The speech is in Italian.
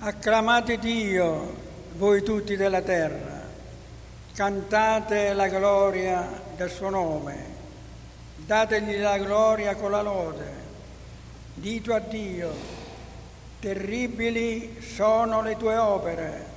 Acclamate Dio, voi tutti della terra, cantate la gloria del suo nome, dategli la gloria con la lode, dite a Dio, terribili sono le tue opere,